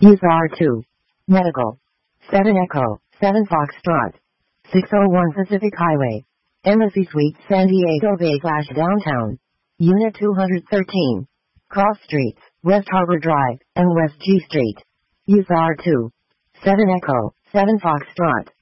Use R2. Medical. 7 Echo, 7 Foxtrot. 601 Pacific Highway. Embassy Suites San Diego Bay/Downtown. Unit 213. Cross Streets, West Harbor Drive, and West G Street. Use R2. 7 Echo, 7 Foxtrot.